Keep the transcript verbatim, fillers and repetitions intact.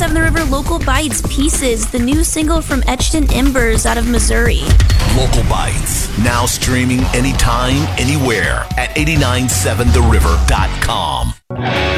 ninety-seven The River Local Bites Pieces, the new single from Etched in Embers out of Missouri. Local Bites, now streaming anytime, anywhere at eight nine seven the river dot com.